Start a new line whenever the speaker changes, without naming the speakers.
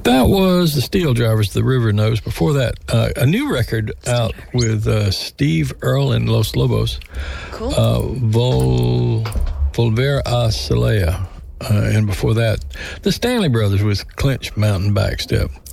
That was the Steel Drivers, the River Knows. Before that, a new record out with Steve Earle and Los Lobos.
Cool.
Volver a Celaya. And before that, the Stanley Brothers with Clinch Mountain Backstep.